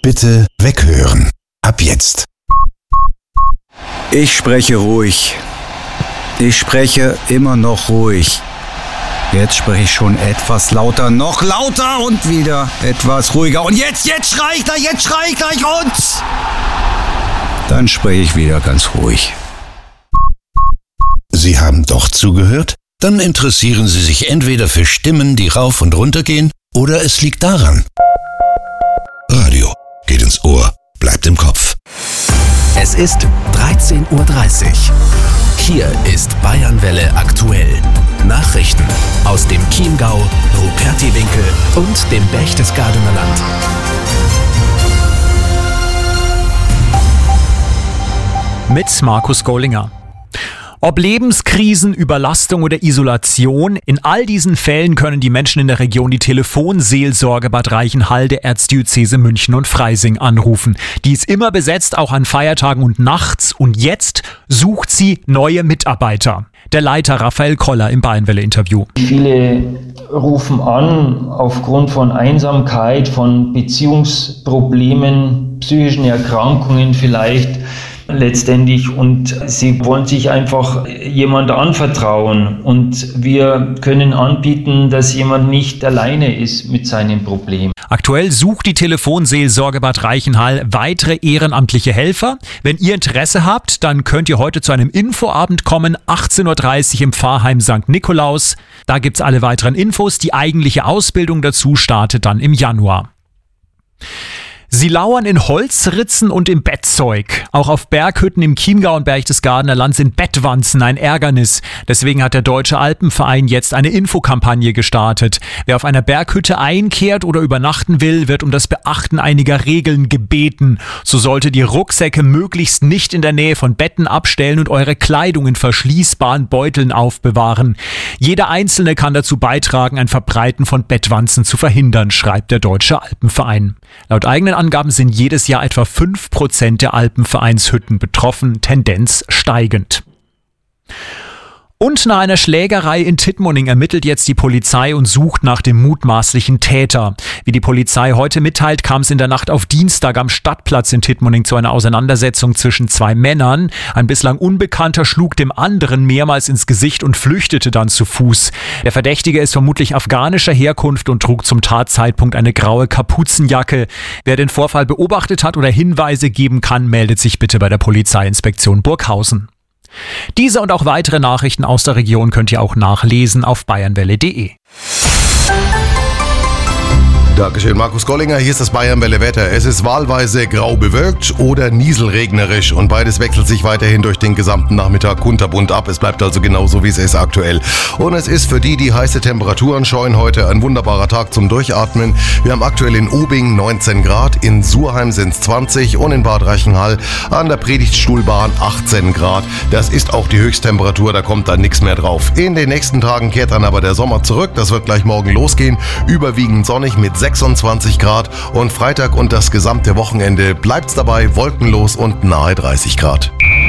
Bitte weghören. Ab jetzt. Ich spreche ruhig. Ich spreche immer noch ruhig. Jetzt spreche ich schon etwas lauter, noch lauter und wieder etwas ruhiger. Und jetzt schrei ich gleich und dann spreche ich wieder ganz ruhig. Sie haben doch zugehört? Dann interessieren Sie sich entweder für Stimmen, die rauf und runter gehen, oder es liegt daran. Radio geht ins Ohr, bleibt im Kopf. Es ist 13:30 Uhr. Hier ist Bayernwelle aktuell. Nachrichten aus dem Chiemgau, Rupertiwinkel und dem Berchtesgadener Land. Mit Markus Gollinger. Ob Lebenskrisen, Überlastung oder Isolation, in all diesen Fällen können die Menschen in der Region die Telefonseelsorge Bad Reichenhall der Erzdiözese München und Freising anrufen. Die ist immer besetzt, auch an Feiertagen und nachts. Und jetzt sucht sie neue Mitarbeiter. Der Leiter Raphael Koller im Bayernwelle-Interview. Viele rufen an aufgrund von Einsamkeit, von Beziehungsproblemen, psychischen Erkrankungen vielleicht. Letztendlich und sie wollen sich einfach jemand anvertrauen und wir können anbieten, dass jemand nicht alleine ist mit seinem Problem. Aktuell sucht die Telefonseelsorge Bad Reichenhall weitere ehrenamtliche Helfer. Wenn ihr Interesse habt, dann könnt ihr heute zu einem Infoabend kommen, 18:30 Uhr im Pfarrheim St. Nikolaus. Da gibt's alle weiteren Infos. Die eigentliche Ausbildung dazu startet dann im Januar. Sie lauern in Holzritzen und im Bettzeug. Auch auf Berghütten im Chiemgau und Berchtesgadener Land sind Bettwanzen ein Ärgernis. Deswegen hat der Deutsche Alpenverein jetzt eine Infokampagne gestartet. Wer auf einer Berghütte einkehrt oder übernachten will, wird um das Beachten einiger Regeln gebeten. So solltet ihr Rucksäcke möglichst nicht in der Nähe von Betten abstellen und eure Kleidung in verschließbaren Beuteln aufbewahren. Jeder Einzelne kann dazu beitragen, ein Verbreiten von Bettwanzen zu verhindern, schreibt der Deutsche Alpenverein. Laut eigenen Angaben sind jedes Jahr etwa 5% der Alpenvereinshütten betroffen, Tendenz steigend. Und nach einer Schlägerei in Tittmoning ermittelt jetzt die Polizei und sucht nach dem mutmaßlichen Täter. Wie die Polizei heute mitteilt, kam es in der Nacht auf Dienstag am Stadtplatz in Tittmoning zu einer Auseinandersetzung zwischen zwei Männern. Ein bislang Unbekannter schlug dem anderen mehrmals ins Gesicht und flüchtete dann zu Fuß. Der Verdächtige ist vermutlich afghanischer Herkunft und trug zum Tatzeitpunkt eine graue Kapuzenjacke. Wer den Vorfall beobachtet hat oder Hinweise geben kann, meldet sich bitte bei der Polizeiinspektion Burghausen. Diese und auch weitere Nachrichten aus der Region könnt ihr auch nachlesen auf bayernwelle.de. Dankeschön, Markus Gollinger. Hier ist das Bayernwelle-Wetter. Es ist wahlweise grau bewölkt oder nieselregnerisch und beides wechselt sich weiterhin durch den gesamten Nachmittag kunterbunt ab. Es bleibt also genauso, wie es ist aktuell. Und es ist für die heiße Temperaturen scheuen, heute ein wunderbarer Tag zum Durchatmen. Wir haben aktuell in Ubing 19 Grad, in Surheim sind es 20 und in Bad Reichenhall an der Predigtstuhlbahn 18 Grad. Das ist auch die Höchsttemperatur, da kommt dann nichts mehr drauf. In den nächsten Tagen kehrt dann aber der Sommer zurück. Das wird gleich morgen losgehen. Überwiegend sonnig mit 26 Grad und Freitag und das gesamte Wochenende bleibt's dabei wolkenlos und nahe 30 Grad.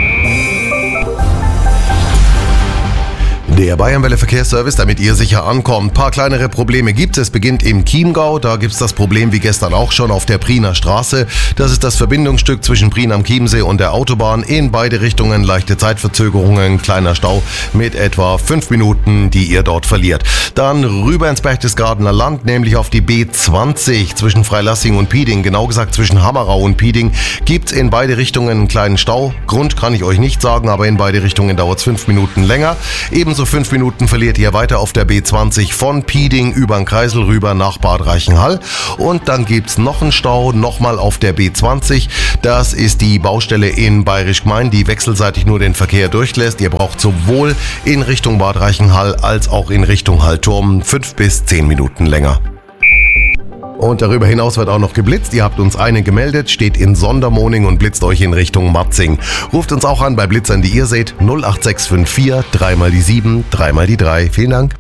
Der Bayernwelle Verkehrsservice, damit ihr sicher ankommt. Ein paar kleinere Probleme gibt es. Beginnt im Chiemgau. Da gibt es das Problem wie gestern auch schon auf der Priener Straße. Das ist das Verbindungsstück zwischen Prien am Chiemsee und der Autobahn. In beide Richtungen leichte Zeitverzögerungen, kleiner Stau mit etwa 5 Minuten, die ihr dort verliert. Dann rüber ins Berchtesgadener Land, nämlich auf die B20 zwischen Freilassing und Pieding. Genau gesagt zwischen Hammerau und Pieding gibt es in beide Richtungen einen kleinen Stau. Grund kann ich euch nicht sagen, aber in beide Richtungen dauert es 5 Minuten länger. Ebenso 5 Minuten verliert ihr weiter auf der B20 von Pieding über den Kreisel rüber nach Bad Reichenhall. Und dann gibt's noch einen Stau, nochmal auf der B20. Das ist die Baustelle in Bayerisch Gmein, die wechselseitig nur den Verkehr durchlässt. Ihr braucht sowohl in Richtung Bad Reichenhall als auch in Richtung Hallturm 5 bis 10 Minuten länger. Und darüber hinaus wird auch noch geblitzt. Ihr habt uns einen gemeldet, steht in Sondermoning und blitzt euch in Richtung Matzing. Ruft uns auch an bei Blitzern, die ihr seht. 08654 3 mal die 7, 3 mal die 3. Vielen Dank.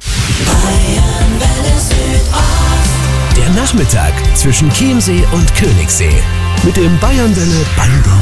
Der Nachmittag zwischen Chiemsee und Königssee. Mit dem Bayernwelle Bango.